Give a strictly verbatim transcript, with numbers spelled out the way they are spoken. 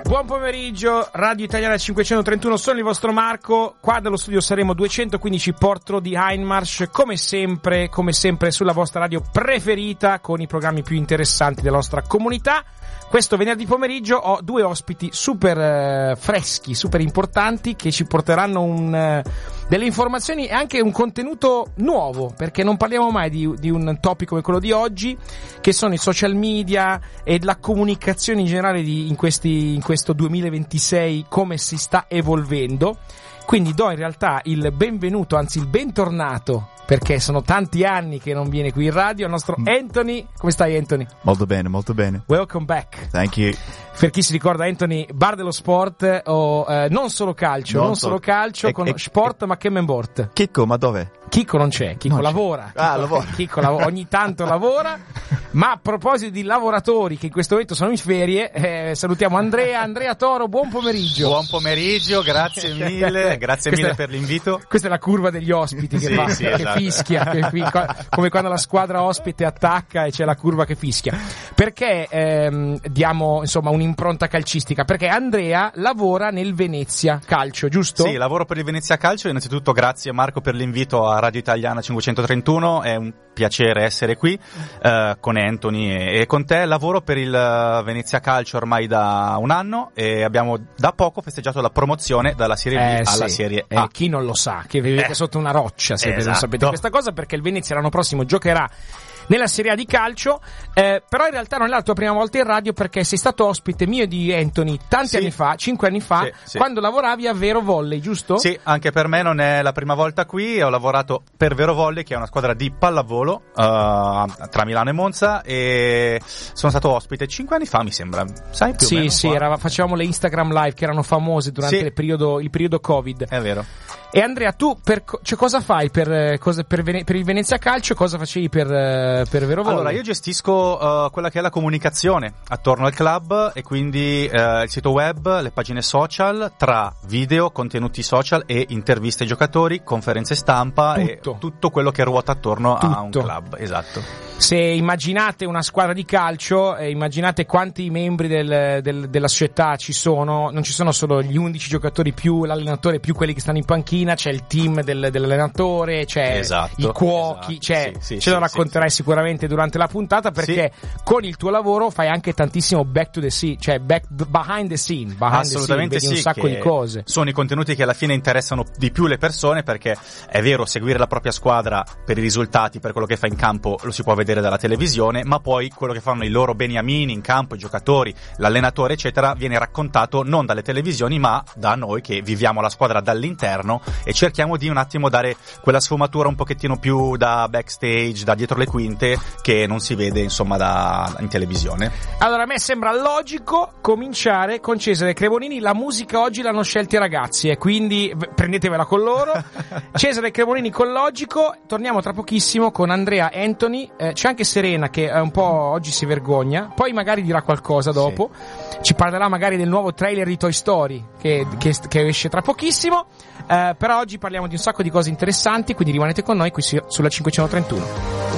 Buon pomeriggio, Radio Italiana cinquecentotrentuno, sono il vostro Marco, qua dallo studio saremo duecentoquindici Portro di Hindmarsh, come sempre, come sempre sulla vostra radio preferita, con i programmi più interessanti della nostra comunità. Questo venerdì pomeriggio ho due ospiti super eh, freschi, super importanti, che ci porteranno un, eh, delle informazioni e anche un contenuto nuovo, perché non parliamo mai di, di un topic come quello di oggi, che sono i social media e la comunicazione in generale di, in, questi, in questo duemilaventisei, come si sta evolvendo. Quindi do in realtà il benvenuto, anzi il bentornato, perché sono tanti anni che non viene qui in radio, al nostro Anthony. Come stai, Anthony? Molto bene, molto bene. Welcome back. Thank you. Per chi si ricorda, Anthony, bar dello sport, o eh, non solo calcio, non, non solo calcio, e, con e, sport, e, ma che membort. Chicco, ma dov'è? Chicco non c'è, Chicco non lavora. C'è. Ah, Chicco, lavora. Chicco lav- ogni tanto lavora. Ma a proposito di lavoratori che in questo momento sono in ferie, eh, salutiamo Andrea, Andrea Toro, buon pomeriggio. Buon pomeriggio, grazie mille, grazie mille è, per l'invito. Questa è la curva degli ospiti che, sì, fa, sì, che esatto. fischia, che fi- come quando la squadra ospite attacca e c'è la curva che fischia. Perché ehm, diamo insomma un'impronta calcistica? Perché Andrea lavora nel Venezia Calcio, giusto? Sì, lavoro per il Venezia Calcio. Innanzitutto grazie Marco per l'invito a Radio Italiana cinquecentotrentuno, è un piacere essere qui eh, con Anthony e, e con te. Lavoro per il Venezia Calcio ormai da un anno e abbiamo da poco festeggiato la promozione dalla Serie B eh, alla sì. Serie A. Eh, chi non lo sa, che vivete eh. sotto una roccia se esatto. non sapete questa cosa, perché il Venezia l'anno prossimo giocherà nella Serie A di calcio, eh, però in realtà non è la tua prima volta in radio, perché sei stato ospite mio e di Anthony tanti sì. anni fa, cinque anni fa, sì, sì. quando lavoravi a Vero Volley, giusto? Sì, anche per me non è la prima volta qui, ho lavorato per Vero Volley, che è una squadra di pallavolo uh, tra Milano e Monza, e sono stato ospite cinque anni fa, mi sembra, sai più sì, o meno? Sì, era, facevamo le Instagram live che erano famose durante sì. il periodo, il periodo Covid. È vero. E Andrea, tu per, cioè, cosa fai per, cosa, per, Vene, per il Venezia Calcio? Cosa facevi per, per Vero Volley? Allora, io gestisco uh, quella che è la comunicazione attorno al club, e quindi uh, il sito web, le pagine social, tra video, contenuti social e interviste ai giocatori, conferenze stampa tutto. e tutto quello che ruota attorno tutto. a un club. Esatto. Se immaginate una squadra di calcio, eh, immaginate quanti membri del, del, della società ci sono. Non ci sono solo gli undici giocatori più l'allenatore più quelli che stanno in panchina, c'è il team del, dell'allenatore, c'è esatto, i cuochi, esatto, c'è, sì, sì, ce lo sì, racconterai sì, sicuramente durante la puntata, perché sì. con il tuo lavoro fai anche tantissimo back to the scene, cioè back, behind the scene, behind assolutamente the scene, vedi sì, un sacco che di cose. Sono i contenuti che alla fine interessano di più le persone, perché è vero, seguire la propria squadra per i risultati, per quello che fa in campo, lo si può vedere dalla televisione, ma poi quello che fanno i loro beniamini in campo, i giocatori, l'allenatore eccetera, viene raccontato non dalle televisioni ma da noi che viviamo la squadra dall'interno e cerchiamo di un attimo dare quella sfumatura un pochettino più da backstage, da dietro le quinte, che non si vede insomma da, in televisione. Allora, a me sembra logico cominciare con Cesare Cremonini. La musica oggi l'hanno scelta i ragazzi e quindi prendetevela con loro. Cesare Cremonini con Logico. Torniamo tra pochissimo con Andrea, Anthony, eh, c'è anche Serena che un po' oggi si vergogna, poi magari dirà qualcosa dopo, sì. Ci parlerà magari del nuovo trailer di Toy Story che, che, che esce tra pochissimo, eh, però oggi parliamo di un sacco di cose interessanti, quindi rimanete con noi qui su, sulla cinquecentotrentuno.